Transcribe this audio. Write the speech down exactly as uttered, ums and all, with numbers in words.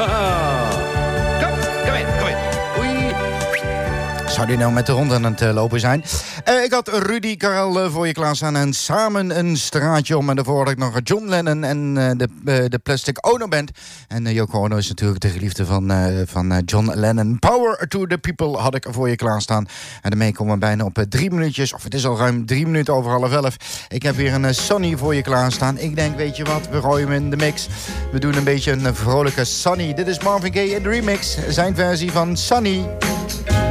Kom, kom in, kom in. Oei. Zou die nou met de rond aan het uh, lopen zijn? Uh, ik had Rudy Karel uh, voor je klaarstaan en samen een straatje om. En daarvoor had ik nog John Lennon en uh, de, uh, de Plastic Ono Band. En uh, Yoko Ono is natuurlijk de geliefde van, uh, van uh, John Lennon. Power to the People had ik voor je klaarstaan. En daarmee komen we bijna op uh, drie minuutjes. Of het is al ruim drie minuten over half elf. Ik heb weer een uh, Sunny voor je klaarstaan. Ik denk, weet je wat, we gooien hem in de mix. We doen een beetje een uh, vrolijke Sunny. Dit is Marvin Gaye in de remix. Zijn versie van Sunny.